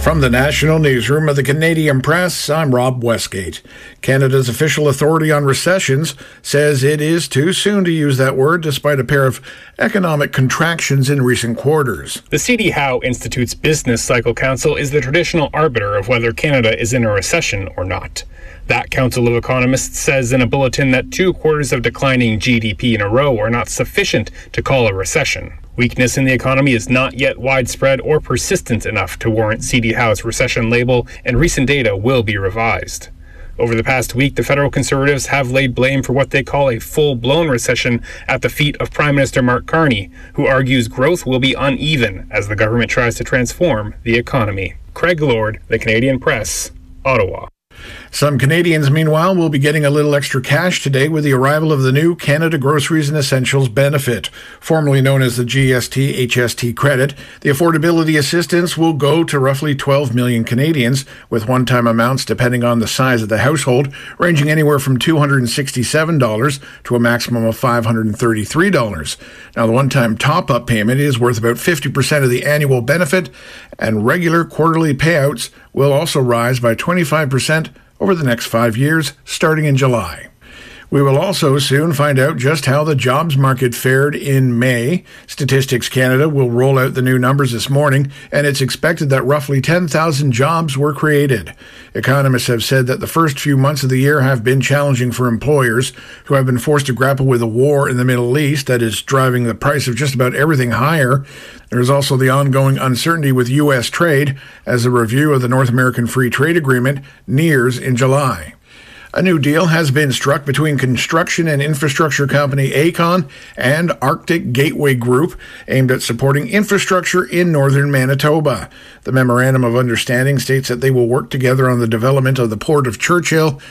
From the National Newsroom of the Canadian Press, I'm Rob Westgate. Canada's official authority on recessions says it is too soon to use that word despite a pair of economic contractions in recent quarters. The C.D. Howe Institute's Business Cycle Council is the traditional arbiter of whether Canada is in a recession or not. That Council of Economists says in a bulletin that 2 quarters of declining GDP in a row are not sufficient to call a recession. Weakness in the economy is not yet widespread or persistent enough to warrant C.D. Howe's recession label, and recent data will be revised. Over the past week, the federal Conservatives have laid blame for what they call a full-blown recession at the feet of Prime Minister Mark Carney, who argues growth will be uneven as the government tries to transform the economy. Craig Lord, The Canadian Press, Ottawa. Some Canadians, meanwhile, will be getting a little extra cash today with the arrival of the new Canada Groceries and Essentials benefit. Formerly known as the GST-HST credit, the affordability assistance will go to roughly 12 million Canadians, with one-time amounts depending on the size of the household, ranging anywhere from $267 to a maximum of $533. Now, the one-time top-up payment is worth about 50% of the annual benefit, and regular quarterly payouts will also rise by 25% over the next 5 years, starting in July. We will also soon find out just how the jobs market fared in May. Statistics Canada will roll out the new numbers this morning, and it's expected that roughly 10,000 jobs were created. Economists have said that the first few months of the year have been challenging for employers who have been forced to grapple with a war in the Middle East that is driving the price of just about everything higher. There is also the ongoing uncertainty with U.S. trade as a review of the North American Free Trade Agreement nears in July. A new deal has been struck between construction and infrastructure company Aecon and Arctic Gateway Group, aimed at supporting infrastructure in northern Manitoba. The Memorandum of Understanding states that they will work together on the development of the Port of Churchill